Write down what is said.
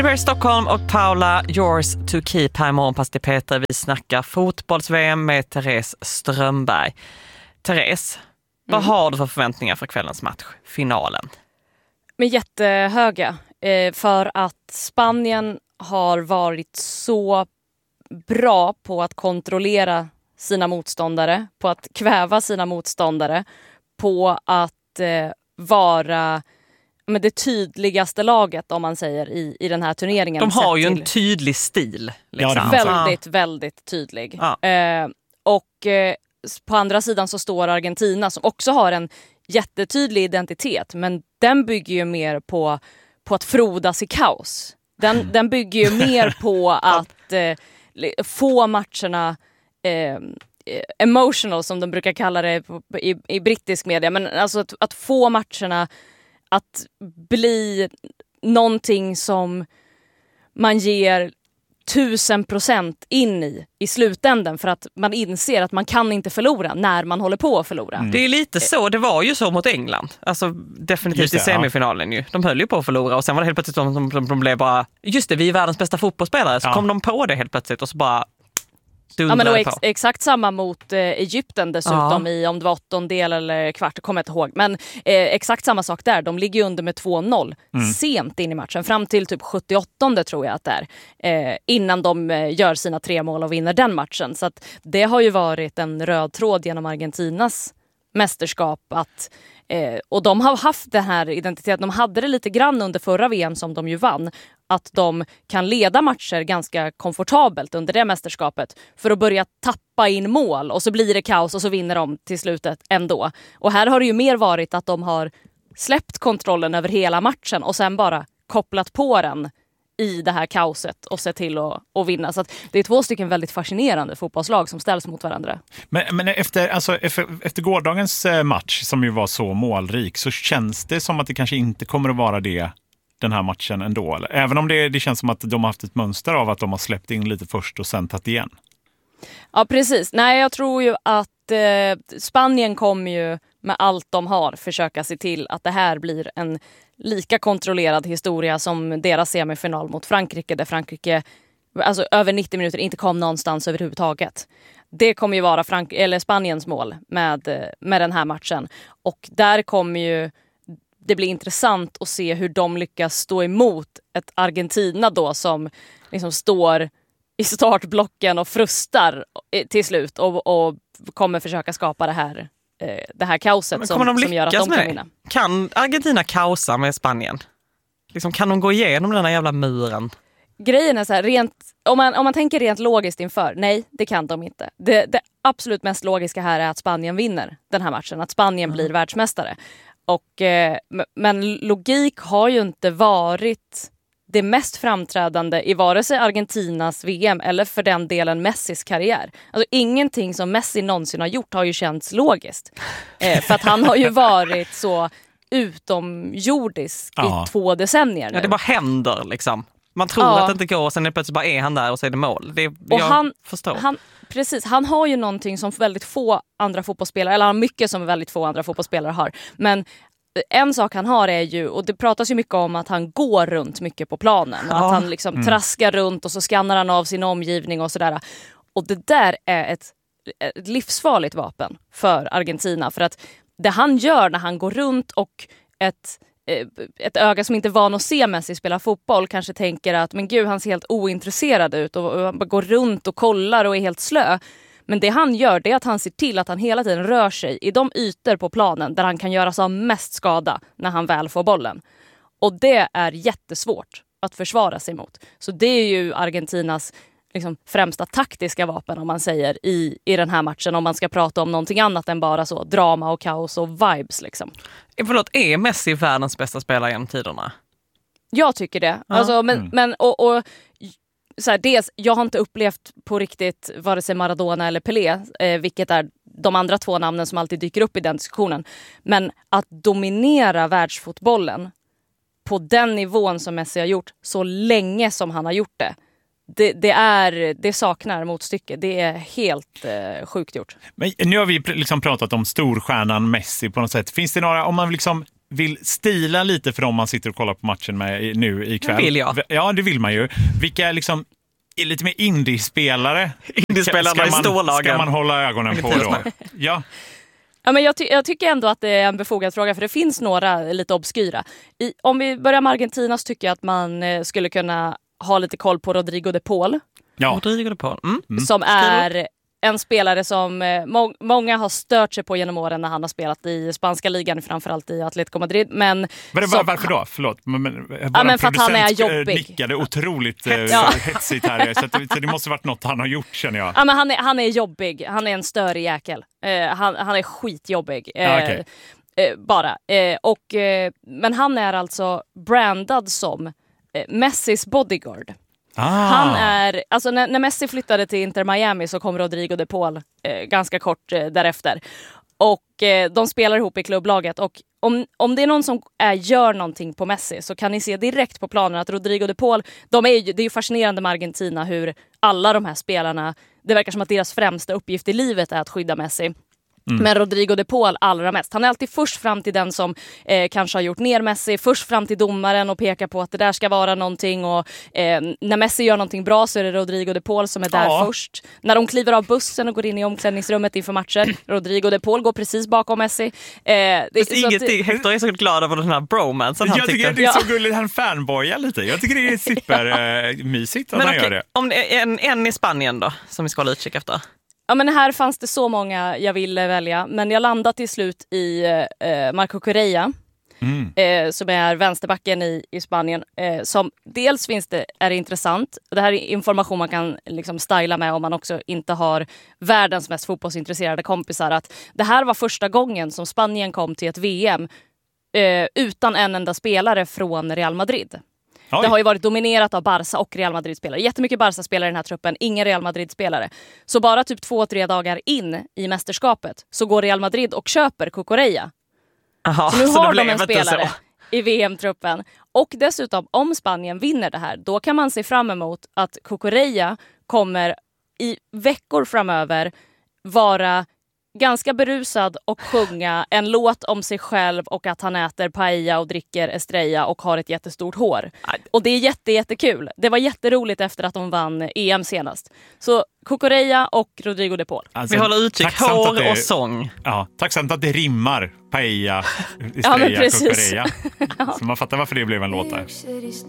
Det är Stockholm och Paula, yours to keep här i Morgonpass till Peter. Vi snackar fotbolls-VM med Therese Strömberg. Therese, vad har du för förväntningar för kvällens match, finalen? Men jättehöga, för att Spanien har varit så bra på att kontrollera sina motståndare, på att kväva sina motståndare, på att vara det tydligaste laget, om man säger, i den här turneringen. De har ju en tydlig stil. Liksom. Ja, väldigt, väldigt tydlig. Ja. På andra sidan så står Argentina som också har en jättetydlig identitet, men den bygger ju mer på att frodas i kaos. Den bygger ju mer på att få matcherna emotional, som de brukar kalla det i brittisk media, men alltså att få matcherna att bli någonting som man ger 1000% in i slutändan, för att man inser att man kan inte förlora när man håller på att förlora. Det är lite så, det var ju så mot England. Alltså definitivt i semifinalen ju. De höll ju på att förlora och sen var det helt plötsligt de blev bara, just det, vi är världens bästa fotbollsspelare. Så kom de på det helt plötsligt och så bara exakt samma mot Egypten dessutom i, om det var 8:ondel eller kvart, kommer jag inte ihåg. Men exakt samma sak där. De ligger under med 2-0 sent in i matchen. Fram till typ 78:e tror jag att det är. Innan de gör sina 3 mål och vinner den matchen. Så att det har ju varit en röd tråd genom Argentinas mästerskap att och de har haft den här identiteten. De hade det lite grann under förra VM som de ju vann. Att de kan leda matcher ganska komfortabelt under det mästerskapet för att börja tappa in mål. Och så blir det kaos och så vinner de till slutet ändå. Och här har det ju mer varit att de har släppt kontrollen över hela matchen och sen bara kopplat på den i det här kaoset och se till att vinna. Så att det är 2 stycken väldigt fascinerande fotbollslag som ställs mot varandra. Men efter gårdagens match, som ju var så målrik, så känns det som att det kanske inte kommer att vara det den här matchen ändå. Eller? Även om det känns som att de har haft ett mönster av att de har släppt in lite först och sen tagit igen. Ja, precis. Nej, jag tror ju att Spanien kommer ju med allt de har försöka se till att det här blir en lika kontrollerad historia som deras semifinal mot Frankrike, där Frankrike alltså över 90 minuter inte kom någonstans överhuvudtaget. Det kommer ju vara Spaniens mål med den här matchen. Och där kommer ju det blir intressant att se hur de lyckas stå emot ett Argentina då som liksom står i startblocken och frustar till slut och kommer försöka skapa det här kaoset som gör att de kan vinna. Kan Argentina kaosa med Spanien? Liksom, kan de gå igenom den här jävla muren? Grejen är så här, om man tänker rent logiskt inför, nej, det kan de inte. Det absolut mest logiska här är att Spanien vinner den här matchen, att Spanien blir världsmästare. Men logik har ju inte varit det mest framträdande i vare sig Argentinas VM eller för den delen Messis karriär. Alltså ingenting som Messi någonsin har gjort har ju känts logiskt. För att han har ju varit så utomjordisk i 2 decennier nu. Ja, det bara händer liksom. Man tror att det inte går och sen plötsligt bara är han där och så är det mål. Jag förstår. Precis, han har ju någonting som väldigt få andra fotbollsspelare, eller han har mycket som väldigt få andra fotbollsspelare har. Men en sak han har är ju, och det pratas ju mycket om att han går runt mycket på planen. Och att han liksom traskar runt och så skannar han av sin omgivning och sådär. Och det där är ett livsfarligt vapen för Argentina. För att det han gör när han går runt och ett öga som inte är van att se Messi spela fotboll kanske tänker att men gud, han ser helt ointresserad ut och går runt och kollar och är helt slö. Men det han gör, det är att han ser till att han hela tiden rör sig i de ytor på planen där han kan göra som mest skada när han väl får bollen. Och det är jättesvårt att försvara sig mot. Så det är ju Argentinas liksom främsta taktiska vapen, om man säger, i den här matchen, om man ska prata om någonting annat än bara så drama och kaos och vibes liksom. Förlåt, är Messi världens bästa spelare genom tiderna? Jag tycker det. Alltså, men så här, dels, jag har inte upplevt på riktigt vare sig Maradona eller Pelé, vilket är de andra 2 namnen som alltid dyker upp i den diskussionen. Men att dominera världsfotbollen på den nivån som Messi har gjort så länge som han har gjort det saknar motstycke. Det är helt sjukt gjort. Men nu har vi liksom pratat om storstjärnan Messi på något sätt. Finns det några, om man liksom vill stila lite för dem man sitter och kollar på matchen med nu ikväll. Det vill jag. Ja, det vill man ju. Vilka liksom är lite mer indie-spelare. Indie-spelarna i storlagen. Ska man hålla ögonen på då? Ja. Ja, men jag tycker ändå att det är en befogad fråga, för det finns några lite obskyra. Om vi börjar med Argentina så tycker jag att man skulle kunna ha lite koll på Rodrigo de Paul. Ja. Rodrigo de Paul. Som är en spelare som många har stört sig på genom åren när han har spelat i spanska ligan, framförallt i Atletico Madrid. Men varför då? Förlåt. Men för att han är jobbig. Nickade otroligt hetsigt här. Så det måste varit något han har gjort, känner jag. Ja, men han är jobbig. Han är en störig jäkel. Han är skitjobbig. Okay. Men han är alltså brandad som Messis bodyguard. Han är, alltså när Messi flyttade till Inter Miami så kom Rodrigo de Paul ganska kort därefter. Och de spelar ihop i klubblaget. Och om det är någon som gör någonting på Messi så kan ni se direkt på planen att Rodrigo de Paul, det är ju fascinerande med Argentina hur alla de här spelarna, det verkar som att deras främsta uppgift i livet är att skydda Messi. Men Rodrigo de Paul allra mest. Han är alltid först fram till den som kanske har gjort ner Messi. Först fram till domaren och pekar på att det där ska vara någonting. Och när Messi gör någonting bra så är det Rodrigo de Paul som är där först. När de kliver av bussen och går in i omklädningsrummet inför matcher, Rodrigo de Paul går precis bakom Messi. Hector är så glad över den här bromansen. Jag tycker det är så gulligt, han fanboyar lite. Jag tycker det är supermysigt att han gör det. Om det är en i Spanien då, som vi ska hålla utkik efter. Ja, men här fanns det så många jag ville välja. Men jag landade till slut i Marco Correa. Som är vänsterbacken i Spanien. Som dels är det intressant. Det här är information man kan liksom styla med om man också inte har världens mest fotbollsintresserade kompisar. Att det här var första gången som Spanien kom till ett VM utan en enda spelare från Real Madrid. Det har ju varit dominerat av Barca och Real Madrid-spelare. Jättemycket Barca-spelare i den här truppen, ingen Real Madrid-spelare. Så bara typ 2-3 dagar in i mästerskapet så går Real Madrid och köper Cucurella. Så nu har de en spelare i VM-truppen. Och dessutom, om Spanien vinner det här, då kan man se fram emot att Cucurella kommer i veckor framöver vara ganska berusad och sjunga en låt om sig själv och att han äter paella och dricker Estrella och har ett jättestort hår. Och det är jättekul. Det var jätteroligt efter att de vann EM senast. Så Cucurella och Rodrigo de Paul. Alltså, vi håller utkik, hår och sång. Ja, tacksamt att det rimmar. Paella, Estrella, Cucurella. Så man fattar varför det blev en låt där.